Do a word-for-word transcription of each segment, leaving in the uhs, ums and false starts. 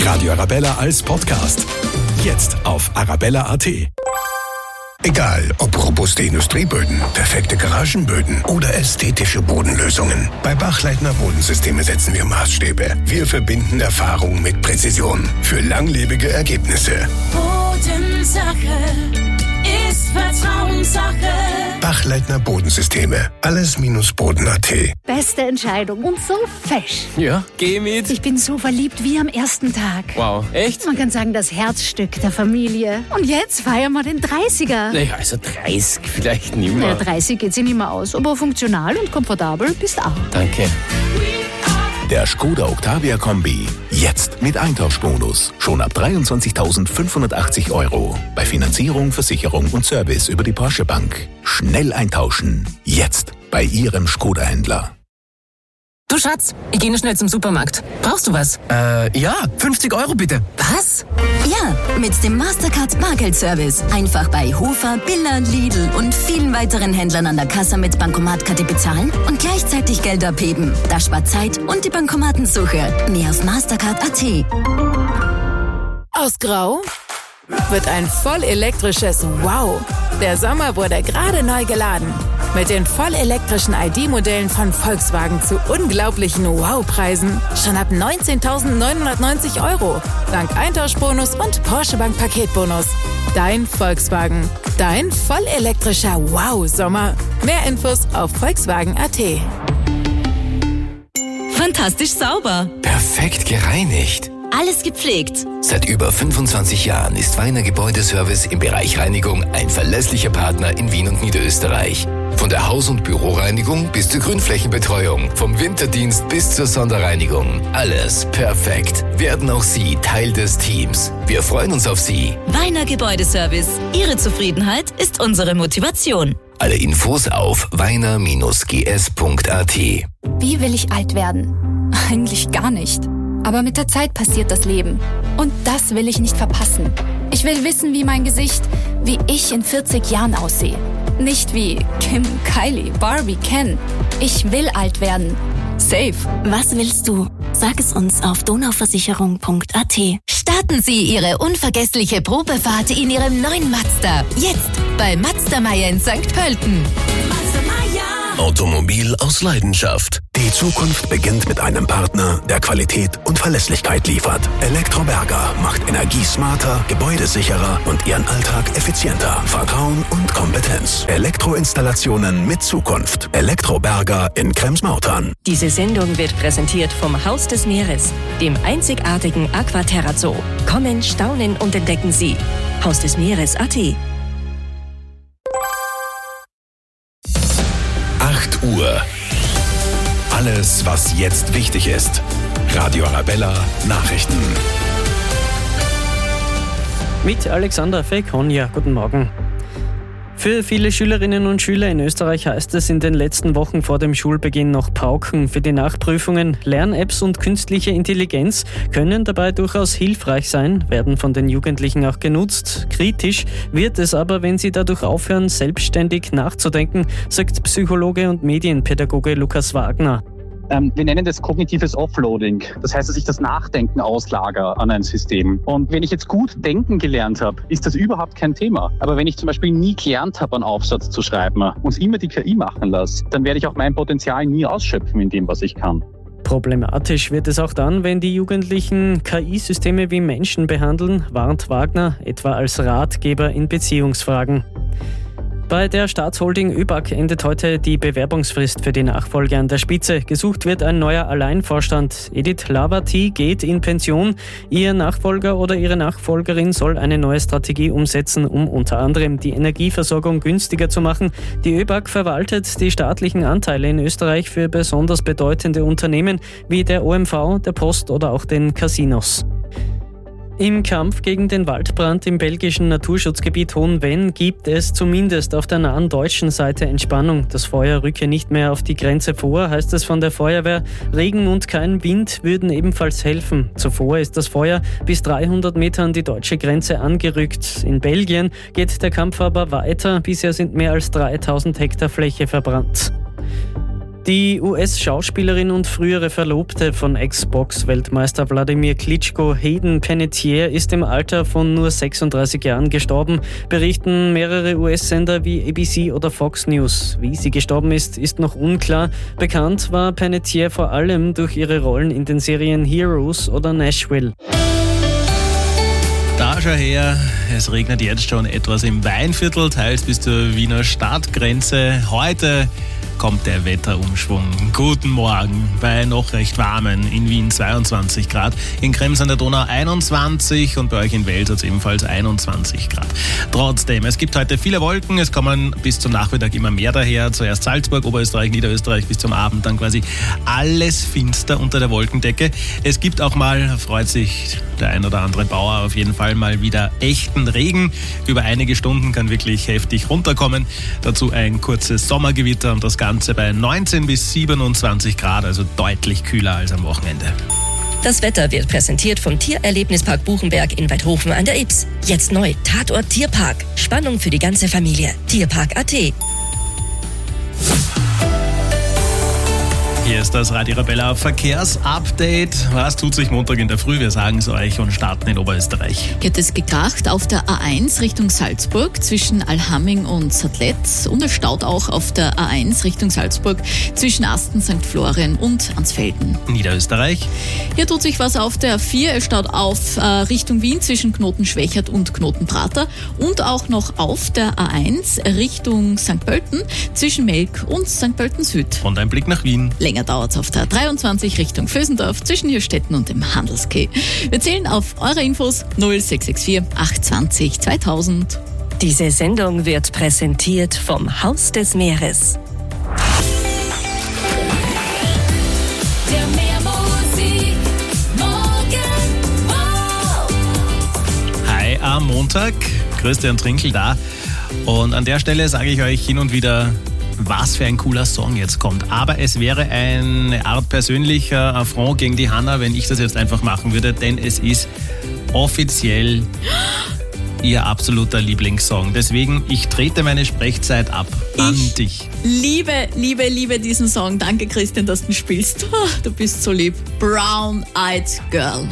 Radio Arabella als Podcast. Jetzt auf arabella punkt at. Egal, ob robuste Industrieböden, perfekte Garagenböden oder ästhetische Bodenlösungen. Bei Bachleitner Bodensysteme setzen wir Maßstäbe. Wir verbinden Erfahrung mit Präzision für langlebige Ergebnisse. Bodensache ist Vertrauenssache. Bachleitner Bodensysteme. Alles minus boden punkt at. Beste Entscheidung und so fesch. Ja, geh mit. Ich bin so verliebt wie am ersten Tag. Wow, echt? Man kann sagen, das Herzstück der Familie. Und jetzt feiern wir den dreißiger. Naja, also dreißig vielleicht nicht Ja, mehr. dreißig geht sich nicht mehr aus, aber funktional und komfortabel bist auch. Danke. Der Skoda Octavia Kombi. Jetzt mit Eintauschbonus. Schon ab dreiundzwanzigtausendfünfhundertachtzig Euro. Bei Finanzierung, Versicherung und Service über die Porsche Bank. Schnell eintauschen. Jetzt bei Ihrem Skoda-Händler. Du Schatz, ich gehe nur schnell zum Supermarkt. Brauchst du was? Äh, ja, fünfzig Euro bitte. Was? Ja, mit dem Mastercard Bargeldservice. Einfach bei Hofer, Billa, Lidl und vielen weiteren Händlern an der Kasse mit Bankomatkarte bezahlen und gleichzeitig Geld abheben. Das spart Zeit und die Bankomatensuche. Mehr auf mastercard punkt at. Aus Grau wird ein vollelektrisches Wow. Der Sommer wurde gerade neu geladen. Mit den vollelektrischen I D-Modellen von Volkswagen zu unglaublichen Wow-Preisen. Schon ab neunzehntausendneunhundertneunzig Euro. Dank Eintauschbonus und Porsche Bank Paketbonus. Dein Volkswagen. Dein vollelektrischer Wow-Sommer. Mehr Infos auf volkswagen punkt at. Fantastisch sauber. Perfekt gereinigt. Alles gepflegt. Seit über fünfundzwanzig Jahren ist Weiner Gebäudeservice im Bereich Reinigung ein verlässlicher Partner in Wien und Niederösterreich. Von der Haus- und Büroreinigung bis zur Grünflächenbetreuung, vom Winterdienst bis zur Sonderreinigung. Alles perfekt. Werden auch Sie Teil des Teams. Wir freuen uns auf Sie. Weiner Gebäudeservice. Ihre Zufriedenheit ist unsere Motivation. Alle Infos auf weiner Bindestrich g s punkt a t. Wie will ich alt werden? Eigentlich gar nicht. Aber mit der Zeit passiert das Leben. Und das will ich nicht verpassen. Ich will wissen, wie mein Gesicht, wie ich in vierzig Jahren aussehe. Nicht wie Kim, Kylie, Barbie, Ken. Ich will alt werden. Safe. Was willst du? Sag es uns auf donauversicherung punkt at. Starten Sie Ihre unvergessliche Probefahrt in Ihrem neuen Mazda. Jetzt bei Mazda Meier in Sankt Pölten. Mazda Meier. Automobil aus Leidenschaft. Die Zukunft beginnt mit einem Partner, der Qualität und Verlässlichkeit liefert. Elektroberger macht Energie smarter, gebäudesicherer und Ihren Alltag effizienter. Vertrauen und Kompetenz. Elektroinstallationen mit Zukunft. Elektroberger in Krems-Mautern. Diese Sendung wird präsentiert vom Haus des Meeres, dem einzigartigen Aquaterra Zoo. Kommen, staunen und entdecken Sie. Haus des Meeres punkt at. acht Uhr. Alles, was jetzt wichtig ist. Radio Arabella Nachrichten. Mit Alexander Fekonja. Guten Morgen. Für viele Schülerinnen und Schüler in Österreich heißt es in den letzten Wochen vor dem Schulbeginn noch pauken. Für die Nachprüfungen, Lern-Apps und künstliche Intelligenz können dabei durchaus hilfreich sein, werden von den Jugendlichen auch genutzt. Kritisch wird es aber, wenn sie dadurch aufhören, selbstständig nachzudenken, sagt Psychologe und Medienpädagoge Lukas Wagner. Ähm, wir nennen das kognitives Offloading. Das heißt, dass ich das Nachdenken auslagere an ein System. Und wenn ich jetzt gut denken gelernt habe, ist das überhaupt kein Thema. Aber wenn ich zum Beispiel nie gelernt habe, einen Aufsatz zu schreiben und es immer die K I machen lasse, dann werde ich auch mein Potenzial nie ausschöpfen in dem, was ich kann. Problematisch wird es auch dann, wenn die Jugendlichen K I-Systeme wie Menschen behandeln, warnt Wagner, etwa als Ratgeber in Beziehungsfragen. Bei der Staatsholding ÖBAG endet heute die Bewerbungsfrist für die Nachfolge an der Spitze. Gesucht wird ein neuer Alleinvorstand. Edith Lavati geht in Pension. Ihr Nachfolger oder ihre Nachfolgerin soll eine neue Strategie umsetzen, um unter anderem die Energieversorgung günstiger zu machen. Die ÖBAG verwaltet die staatlichen Anteile in Österreich für besonders bedeutende Unternehmen wie der O M V, der Post oder auch den Casinos. Im Kampf gegen den Waldbrand im belgischen Naturschutzgebiet Hohenvenn gibt es zumindest auf der nahen deutschen Seite Entspannung. Das Feuer rücke nicht mehr auf die Grenze vor, heißt es von der Feuerwehr. Regen und kein Wind würden ebenfalls helfen. Zuvor ist das Feuer bis dreihundert Meter an die deutsche Grenze angerückt. In Belgien geht der Kampf aber weiter. Bisher sind mehr als dreitausend Hektar Fläche verbrannt. Die U S-Schauspielerin und frühere Verlobte von Ex-Box-Weltmeister Wladimir Klitschko, Hayden Panettiere, ist im Alter von nur sechsunddreißig Jahren gestorben, berichten mehrere U S-Sender wie A B C oder Fox News. Wie sie gestorben ist, ist noch unklar. Bekannt war Panettiere vor allem durch ihre Rollen in den Serien Heroes oder Nashville. Da schau her, es regnet jetzt schon etwas im Weinviertel, teils bis zur Wiener Stadtgrenze. Heute kommt der Wetterumschwung. Guten Morgen bei noch recht warmen in Wien zweiundzwanzig Grad, in Krems an der Donau einundzwanzig und bei euch in Wels hat es ebenfalls einundzwanzig Grad. Trotzdem, es gibt heute viele Wolken, es kommen bis zum Nachmittag immer mehr daher. Zuerst Salzburg, Oberösterreich, Niederösterreich, bis zum Abend dann quasi alles finster unter der Wolkendecke. Es gibt auch mal, freut sich der ein oder andere Bauer auf jeden Fall, mal wieder echten Regen. Über einige Stunden kann wirklich heftig runterkommen. Dazu ein kurzes Sommergewitter und das Ganze bei neunzehn bis siebenundzwanzig Grad, also deutlich kühler als am Wochenende. Das Wetter wird präsentiert vom Tiererlebnispark Buchenberg in Weidhofen an der Ybbs. Jetzt neu, Tatort Tierpark. Spannung für die ganze Familie. Tierpark punkt a t. Hier ist das Radio Arabella Verkehrsupdate. Was tut sich Montag in der Früh? Wir sagen es euch und starten in Oberösterreich. Geht es gekracht auf der A eins Richtung Salzburg zwischen Alhamming und Sadletz und es staut auch auf der A eins Richtung Salzburg zwischen Asten, Sankt Florian und Ansfelden. Niederösterreich. Hier tut sich was auf der A vier. Es staut auf äh, Richtung Wien zwischen Knoten-Schwächert und Knoten-Prater und auch noch auf der A eins Richtung Sankt Pölten zwischen Melk und Sankt Pölten Süd. Und ein Blick nach Wien. Länger dauert es auf der dreiundzwanzig Richtung Vösendorf zwischen Hirstetten und dem Handelskeh. Wir zählen auf eure Infos null sechs sechs vier acht zwei null zweitausend. Diese Sendung wird präsentiert vom Haus des Meeres. Der Meermusik Morgen Wow. Hi am Montag, Christian Trinkel da. Und an der Stelle sage ich euch hin und wieder, was für ein cooler Song jetzt kommt. Aber es wäre eine Art persönlicher Affront gegen die Hanna, wenn ich das jetzt einfach machen würde, denn es ist offiziell ihr absoluter Lieblingssong. Deswegen, ich trete meine Sprechzeit ab an ich dich. Liebe, liebe, liebe diesen Song. Danke, Christian, dass du ihn spielst. Du bist so lieb. Brown Eyed Girl.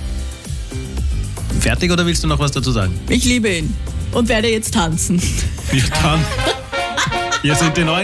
Fertig oder willst du noch was dazu sagen? Ich liebe ihn und werde jetzt tanzen. Ja, dann. Hier sind die neuen